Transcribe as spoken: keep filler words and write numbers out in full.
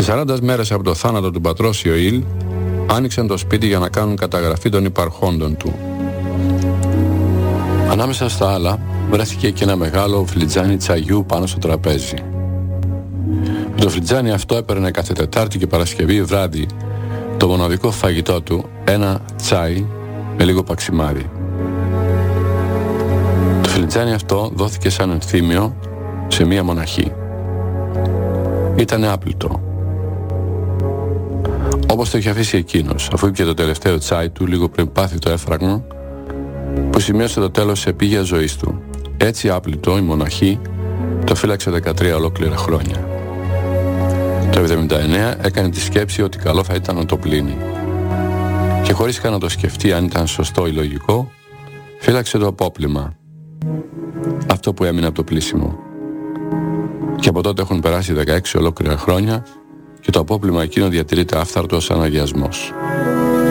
σαράντα μέρες από το θάνατο του πατρός Ιωήλ, άνοιξαν το σπίτι για να κάνουν καταγραφή των υπαρχόντων του. Ανάμεσα στα άλλα βρέθηκε και ένα μεγάλο φλιτζάνι τσαγιού πάνω στο τραπέζι. Το φλιτζάνι αυτό έπαιρνε κάθε Τετάρτη και Παρασκευή βράδυ το μοναδικό φαγητό του, ένα τσάι με λίγο παξιμάδι. Το φλιτζάνι αυτό δόθηκε σαν ενθύμιο σε μία μοναχή. Ήτανε άπλυτο, όπως το είχε αφήσει εκείνος, αφού ήπια το τελευταίο τσάι του λίγο πριν πάθει το έφραγμα που σημείωσε το τέλος της επίγειας ζωής του. Έτσι άπλυτο η μοναχή το φύλαξε δεκατρία ολόκληρα χρόνια. Το εβδομήντα εννέα έκανε τη σκέψη ότι καλό θα ήταν να το πλύνει. Και χωρίς καν να το σκεφτεί αν ήταν σωστό ή λογικό, φύλαξε το απόπλυμα. Αυτό που έμεινε από το πλύσιμο. Και από τότε έχουν περάσει δεκαέξι ολόκληρα χρόνια και το απόπλυμα εκείνο διατηρείται άφθαρτο σαν αγιασμός.